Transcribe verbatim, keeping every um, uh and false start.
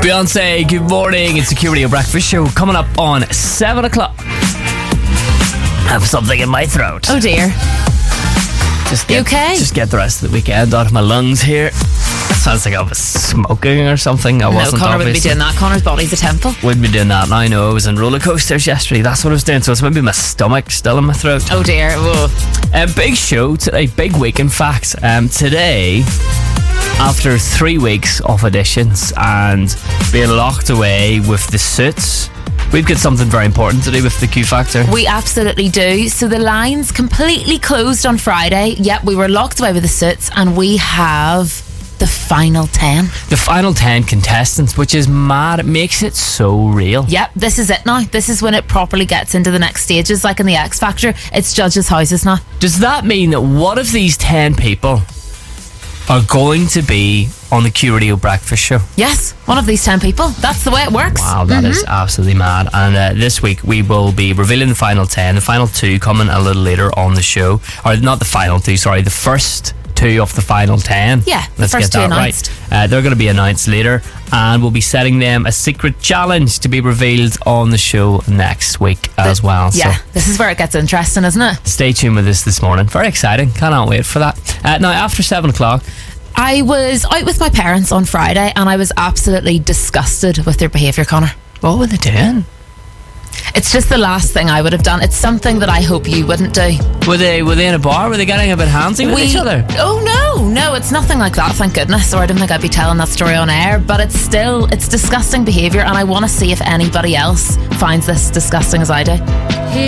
Beyonce, good morning. It's the Q Radio Breakfast Show coming up on seven o'clock. I have something in my throat. Oh dear. Just get, you okay? Just get the rest of the weekend out of my lungs here. That sounds like I was smoking or something. I no, wasn't. Connor wouldn't be obviously. doing that. Connor's body's a temple. Wouldn't be doing that. Now I know I was in roller coasters yesterday. That's what I was doing. So it's maybe my stomach still in my throat. Oh dear. Whoa. A big show today. Big week, in fact. Um, today, after three weeks of auditions and being locked away with the Suits, we've got something very important to do with the Q Factor. We absolutely do. So the lines completely closed on Friday. Yep, we were locked away with the Suits, and we have the final ten. The final ten contestants, which is mad. It makes it so real. Yep, this is it now. This is when it properly gets into the next stages, like in the X Factor. It's judges' houses now. Does that mean that one of these ten people are going to be on the Q Radio Breakfast Show? Yes, one of these ten people. That's the way it works. Wow, that mm-hmm. is absolutely mad. And uh, this week we will be revealing the final ten. The final two coming a little later on the show. Or not the final two, sorry, the first two of the final ten. Yeah, the Let's first get that two announced. right. Uh, they're going to be announced later, and we'll be setting them a secret challenge to be revealed on the show next week as The, well. Yeah, So this is where it gets interesting, isn't it? stay tuned with us this morning. Very exciting. Cannot wait for that. Uh, now, after seven o'clock, I was out with my parents on Friday, and I was absolutely disgusted with their behaviour, Connor. what were they doing? It's just the last thing I would have done. It's something that I hope you wouldn't do. Were they were they in a bar? Were they getting a bit handsy with We- each other? Oh no, no, it's nothing like that, thank goodness. Or I don't think I'd be telling that story on air. But it's still, it's disgusting behaviour, and I want to see if anybody else finds this disgusting as I do.